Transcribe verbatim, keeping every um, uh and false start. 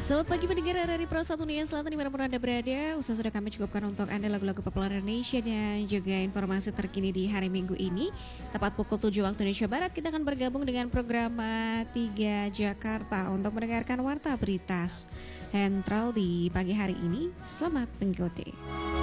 Selamat pagi pendengar dari Pro satu Dunia Selatan dimanapun Anda berada. Usaha sudah kami cukupkan untuk Anda lagu-lagu populer Indonesia dan juga informasi terkini di hari Minggu ini. Tepat pukul tujuh waktu Indonesia Barat kita akan bergabung dengan program tiga Jakarta untuk mendengarkan warta berita sentral di pagi hari ini. Selamat mengikuti.